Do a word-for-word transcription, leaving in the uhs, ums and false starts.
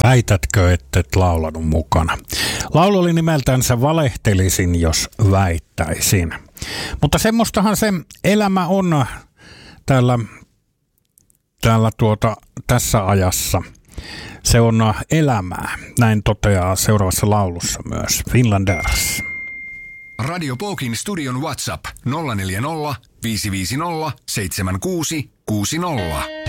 Väitätkö, että et laulanut mukana? Laulu oli nimeltänsä Valehtelisin, jos väittäisin. Mutta semmoistahan se elämä on täällä, täällä tuota, tässä ajassa. Se on elämää. Näin toteaa seuraavassa laulussa myös Finlanders. Radio Pokin studion WhatsApp nolla neljä nolla, viisi viisi nolla, seitsemän kuusi kuusi nolla.